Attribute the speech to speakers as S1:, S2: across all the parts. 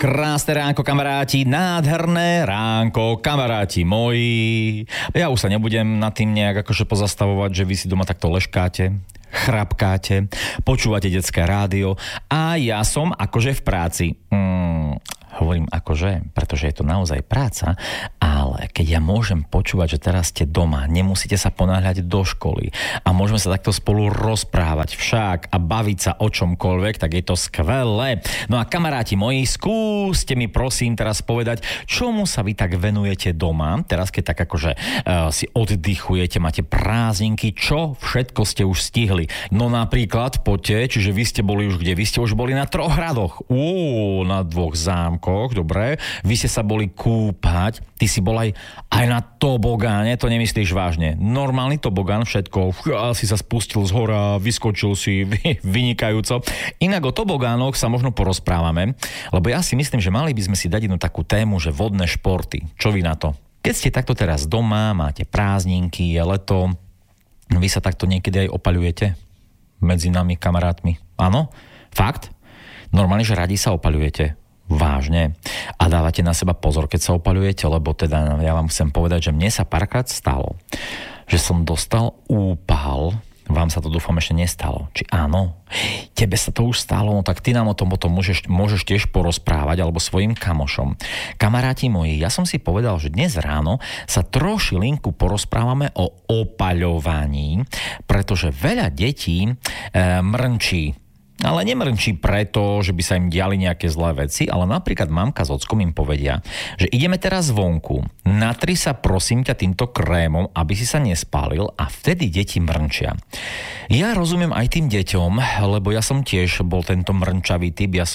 S1: Krásne ránko, kamaráti, nádherné ránko, kamaráti moji. Ja už sa nebudem nad tým nejak akože pozastavovať, že vy si doma takto leškáte, chrapkáte, počúvate detské rádio a ja som akože v práci. Hovorím akože, pretože je to naozaj práca, ale keď ja môžem počúvať, že teraz ste doma, nemusíte sa ponáhľať do školy a môžeme sa takto spolu rozprávať však a baviť sa o čomkoľvek, tak je to skvelé. No a kamaráti moji, skúste mi prosím teraz povedať, čomu sa vy tak venujete doma, teraz keď tak akože si oddychujete, máte prázdninky, čo všetko ste už stihli. No napríklad, poďte, čiže vy ste boli už kde? Vy ste už boli na 3 hradoch, na 2 zámkoch, dobre, vy ste sa boli kúpať, ty si bol aj na tobogáne, to nemyslíš vážne. Normálny tobogán, všetko, si sa spustil z hora, vyskočil si vynikajúco. Inak o tobogánoch sa možno porozprávame, lebo ja si myslím, že mali by sme si dať jednu takú tému, že vodné športy. Čo vy na to? Keď ste takto teraz doma, máte prázdninky, je leto, vy sa takto niekedy aj opaľujete medzi nami, kamarátmi. Áno? Fakt? Normálne, že radi sa opaľujete. Vážne. A dávate na seba pozor, keď sa opaľujete, lebo teda ja vám chcem povedať, že mne sa párkrát stalo, že som dostal úpal. Vám sa to dúfam ešte nestalo. Či áno? Tebe sa to už stalo, no tak ty nám o tom môžeš tiež porozprávať, alebo svojim kamošom. Kamaráti moji, ja som si povedal, že dnes ráno sa trošilinku porozprávame o opaľovaní, pretože veľa detí mrnčí. Ale nemrnčí preto, že by sa im diali nejaké zlé veci, ale napríklad mamka s ockom im povedia, že ideme teraz vonku, natri sa prosím ťa týmto krémom, aby si sa nespálil a vtedy deti mrnčia. Ja rozumiem aj tým deťom, lebo ja som tiež bol tento mrnčavý typ, ja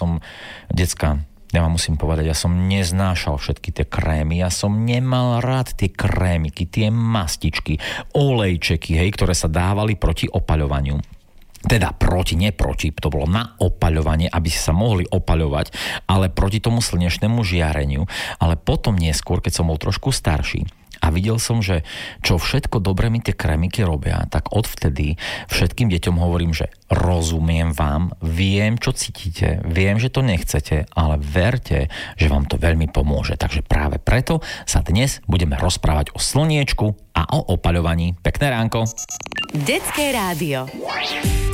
S1: vám musím povedať, ja som neznášal všetky tie krémy, ja som nemal rád tie krémiky, tie mastičky, olejčeky, ktoré sa dávali proti opaľovaniu. Teda nie proti, to bolo na opaľovanie, aby si sa mohli opaľovať, ale proti tomu slnečnému žiareniu. Ale potom neskôr, keď som bol trošku starší a videl som, že čo všetko dobre mi tie krémiky robia, tak odvtedy všetkým deťom hovorím, že rozumiem vám, viem, čo cítite, viem, že to nechcete, ale verte, že vám to veľmi pomôže. Takže práve preto sa dnes budeme rozprávať o slniečku a o opaľovaní. Pekné ránko.
S2: Detské rádio.